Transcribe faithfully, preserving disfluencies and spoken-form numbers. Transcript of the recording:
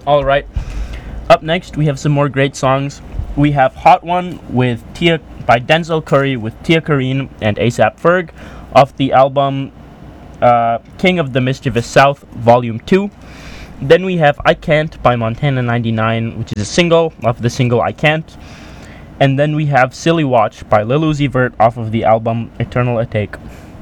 All right. Up next, we have some more great songs. We have "Hot One" with Tia by Denzel Curry with Tia Kareen and ASAP Ferg, off the album uh, "King of the Mischievous South" Volume Two. Then we have "I Can't" by Montana ninety-nine, which is a single off the single "I Can't." And then we have "Silly Watch" by Lil Uzi Vert off of the album "Eternal Atake."